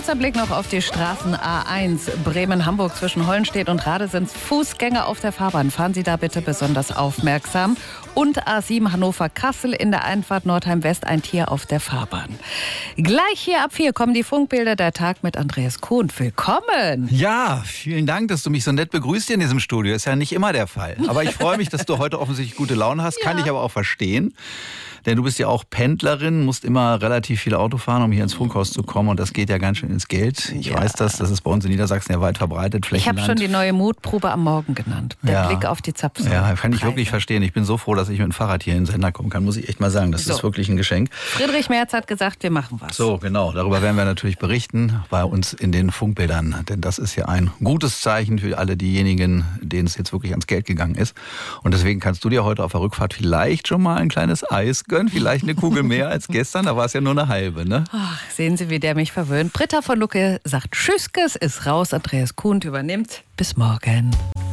Kurzer Blick noch auf die Straßen A1 Bremen-Hamburg zwischen Hollenstedt und Radesenz. Fußgänger auf der Fahrbahn. Fahren Sie da bitte besonders aufmerksam. Und A7 Hannover-Kassel in der Einfahrt Nordheim-West ein Tier auf der Fahrbahn. Gleich hier ab 4 kommen die Funkbilder der Tag mit Andreas Kuhn. Willkommen! Ja, vielen Dank, dass du mich so nett begrüßt hier in diesem Studio. Ist ja nicht immer der Fall. Aber ich freue mich, dass du heute offensichtlich gute Laune hast. Kann ich aber auch verstehen. Denn du bist ja auch Pendlerin, musst immer relativ viel Auto fahren, um hier ins Funkhaus zu kommen. Und das geht ja ganz schön ins Geld. Ich weiß das ist bei uns in Niedersachsen ja weit verbreitet. Ich habe schon die neue Mutprobe am Morgen genannt. Der Blick auf die Zapfsäule. Ja, kann ich wirklich verstehen. Ich bin so froh, dass ich mit dem Fahrrad hier in den Sender kommen kann. Muss ich echt mal sagen. Das ist wirklich ein Geschenk. Friedrich Merz hat gesagt, wir machen was. So, genau. Darüber werden wir natürlich berichten bei uns in den Funkbildern. Denn das ist ja ein gutes Zeichen für alle diejenigen, denen es jetzt wirklich ans Geld gegangen ist. Und deswegen kannst du dir heute auf der Rückfahrt vielleicht schon mal ein kleines Eis gönnen. Vielleicht eine Kugel mehr als gestern. Da war es ja nur eine halbe, ne? Ach, sehen Sie, wie der mich verwöhnt. Britta von Lucke sagt Tschüss, ist raus. Andreas Kuhn übernimmt. Bis morgen.